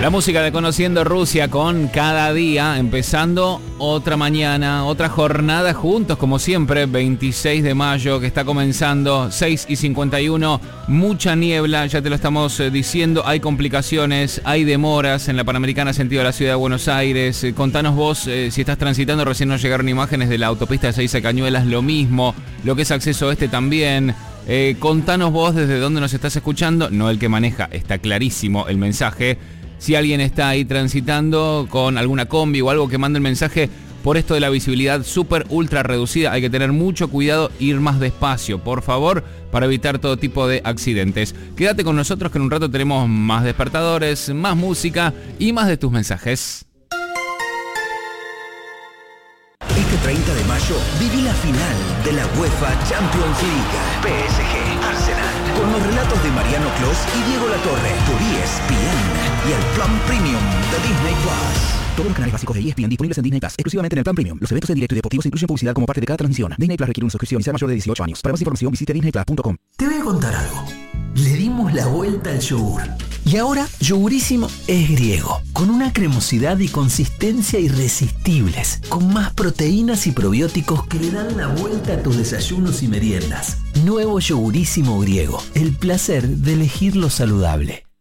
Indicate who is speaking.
Speaker 1: La música de Conociendo Rusia con Cada Día, empezando otra mañana, otra jornada juntos, como siempre, 26 de mayo, que está comenzando, 6:51, mucha niebla, ya te lo estamos diciendo, hay complicaciones, hay demoras en la Panamericana sentido de la ciudad de Buenos Aires. Contanos vos si estás transitando, recién nos llegaron imágenes de la autopista de Seiza Cañuelas, lo mismo, lo que es acceso oeste también. Contanos vos desde dónde nos estás escuchando, no el que maneja, está clarísimo el mensaje. Si alguien está ahí transitando con alguna combi o algo, que mande el mensaje. Por esto de la visibilidad súper ultra reducida, hay que tener mucho cuidado, ir más despacio, por favor, para evitar todo tipo de accidentes. Quédate con nosotros que en un rato tenemos más despertadores, más música y más de tus mensajes.
Speaker 2: Este 30 de mayo viví la final de la UEFA Champions League. PSG, Arsenal. Con los relatos de Mariano Clos y Diego Latorre. Por ESPN y el Plan Premium de Disney Plus. Todos los canales básicos de ESPN disponibles en Disney Plus, exclusivamente en el Plan Premium. Los eventos en directo y deportivos incluyen publicidad como parte de cada transmisión. Disney Plus requiere una suscripción y ser mayor de 18 años. Para más información visite disneyplus.com.
Speaker 3: Te voy a contar algo. Le dimos la vuelta al yogur. Y ahora, Yogurísimo es griego, con una cremosidad y consistencia irresistibles, con más proteínas y probióticos que le dan la vuelta a tus desayunos y meriendas. Nuevo Yogurísimo griego, el placer de elegir lo saludable.